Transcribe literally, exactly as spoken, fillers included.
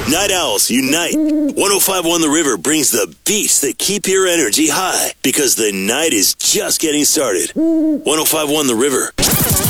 Night Owls unite. one oh five point one The River brings the beats that keep your energy high because the night is just getting started. one oh five point one The River.